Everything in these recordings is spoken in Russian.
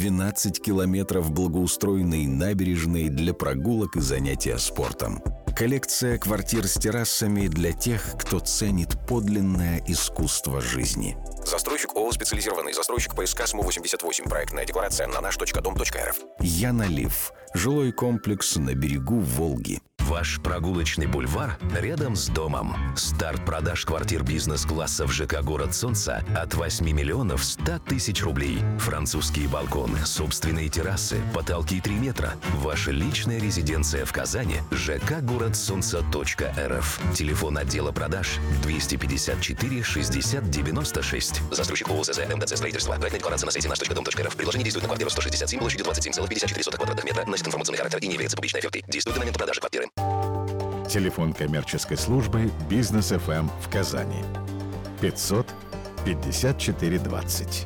12 километров благоустроенной набережной для прогулок и занятия спортом. Коллекция квартир с террасами для тех, кто ценит подлинное искусство жизни. Застройщик ООО «Специализированный застройщик ПСК СМУ-88. Проектная декларация на наш.дом.рф. Янолив. Жилой комплекс на берегу Волги. Ваш прогулочный бульвар рядом с домом. Старт продаж квартир бизнес-класса в ЖК «Город Солнца» от 8 миллионов 100 тысяч рублей. Французские балконы, собственные террасы, потолки 3 метра. Ваша личная резиденция в Казани. ЖК «Город Солнца.рф». Телефон отдела продаж 254 60 96. Застройщик ООО ЗЗ МТЦ «Строительство». Проектная декларация на сайте наш.дом.рф. Предложение действует на квартиру 167 площадью 27,54 квадратных метра. Носит информационный характер и не является публичной офертой. Действует до момента продажи квартиры. Телефон коммерческой службы «Бизнес ФМ» в Казани. 500 54 20.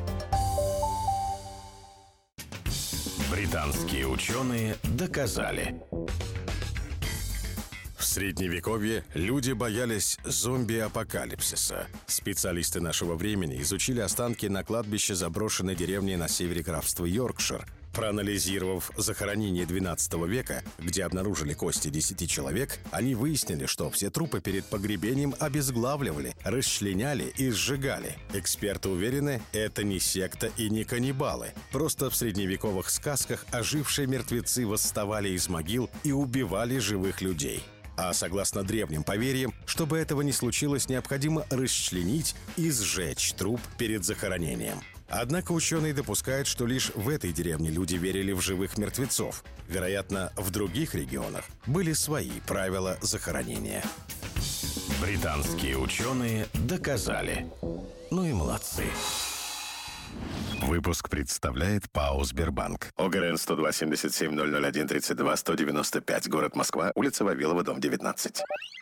Британские ученые доказали. В Средневековье люди боялись зомби-апокалипсиса. Специалисты нашего времени изучили останки на кладбище заброшенной деревни на севере графства Йоркшир. Проанализировав захоронение XII века, где обнаружили кости 10 человек, они выяснили, что все трупы перед погребением обезглавливали, расчленяли и сжигали. Эксперты уверены, это не секта и не каннибалы. Просто в средневековых сказках ожившие мертвецы восставали из могил и убивали живых людей. А согласно древним поверьям, чтобы этого не случилось, необходимо расчленить и сжечь труп перед захоронением. Однако ученые допускают, что лишь в этой деревне люди верили в живых мертвецов. Вероятно, в других регионах были свои правила захоронения. Британские ученые доказали. Ну и молодцы. Выпуск представляет ПАО «Сбербанк». ОГРН 102 77 001 32 195. Город Москва. Улица Вавилова, дом 19.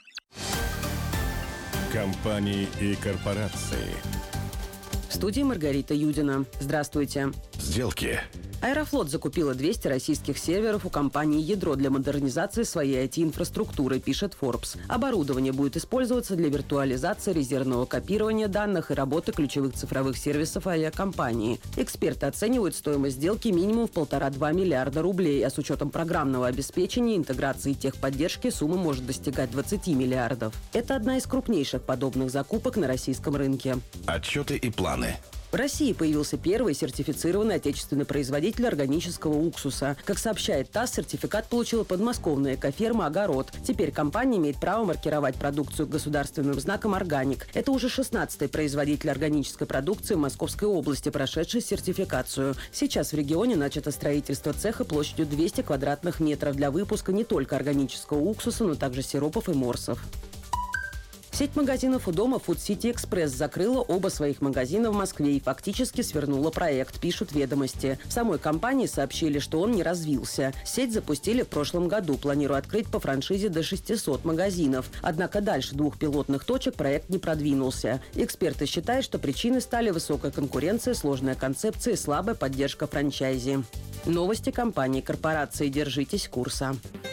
Компании и корпорации. В студии Маргарита Юдина. Здравствуйте. Сделки. Аэрофлот закупила 200 российских серверов у компании «Ядро» для модернизации своей IT-инфраструктуры, пишет Forbes. Оборудование будет использоваться для виртуализации, резервного копирования данных и работы ключевых цифровых сервисов авиакомпании. Эксперты оценивают стоимость сделки минимум в 1,5-2 миллиарда рублей, а с учетом программного обеспечения, интеграции и техподдержки сумма может достигать 20 миллиардов. Это одна из крупнейших подобных закупок на российском рынке. Отчеты и планы. В России появился первый сертифицированный отечественный производитель органического уксуса. Как сообщает ТАСС, сертификат получила подмосковная экоферма «Огород». Теперь компания имеет право маркировать продукцию государственным знаком «Органик». Это уже 16-й производитель органической продукции в Московской области, прошедший сертификацию. Сейчас в регионе начато строительство цеха площадью 200 квадратных метров для выпуска не только органического уксуса, но также сиропов и морсов. Сеть магазинов у дома Food City Express закрыла оба своих магазина в Москве и фактически свернула проект, пишут «Ведомости». В самой компании сообщили, что он не развился. Сеть запустили в прошлом году, планируя открыть по франшизе до 600 магазинов. Однако дальше 2 пилотных точек проект не продвинулся. Эксперты считают, что причиной стали высокая конкуренция, сложная концепция и слабая поддержка франчайзи. Новости компании корпорации. Держитесь курса.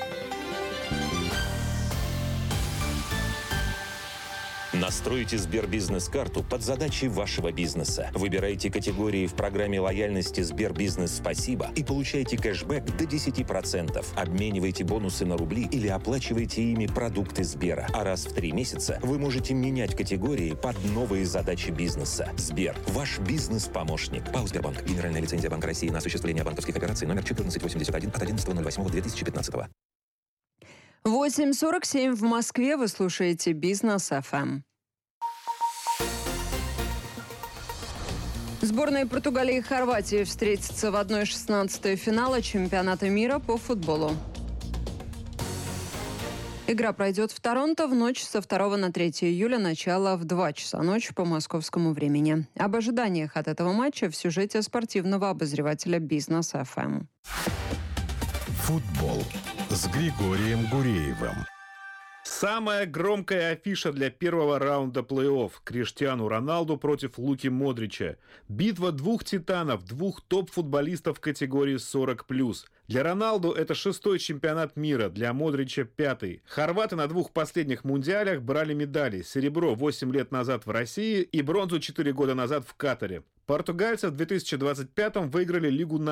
Настройте Сбербизнес-карту под задачи вашего бизнеса. Выбирайте категории в программе лояльности Сбербизнес «Спасибо» и получайте кэшбэк до 10%. Обменивайте бонусы на рубли или оплачивайте ими продукты Сбера. А раз в 3 месяца вы можете менять категории под новые задачи бизнеса. Сбер – ваш бизнес-помощник. ПАО «Сбербанк». Генеральная лицензия Банка России на осуществление банковских операций номер 1481 от 11.08.2015. 8:47 в Москве. Вы слушаете «Бизнес ФМ». Сборные Португалии и Хорватии встретятся в 1/16 финала чемпионата мира по футболу. Игра пройдет в Торонто в ночь со 2 на 3 июля, начало в 2 часа ночи по московскому времени. Об ожиданиях от этого матча в сюжете спортивного обозревателя «Бизнес ФМ». Футбол с Григорием Гуреевым. Самая громкая афиша для первого раунда плей-офф. Криштиану Роналду против Луки Модрича. Битва двух титанов, двух топ-футболистов в категории 40+. Для Роналду это 6-й чемпионат мира, для Модрича 5-й. Хорваты на 2 последних мундиалях брали медали. Серебро 8 лет назад в России и бронзу 4 года назад в Катаре. Португальцы в 2025-м выиграли Лигу